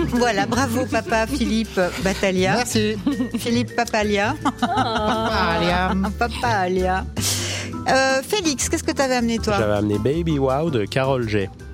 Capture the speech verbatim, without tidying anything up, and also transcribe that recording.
Voilà, bravo papa Philippe Battaglia. Merci. Philippe Papalia. Papalia. Papalia. Euh, Félix, qu'est-ce que tu avais amené toi ? J'avais amené Baby Wow de Karol G.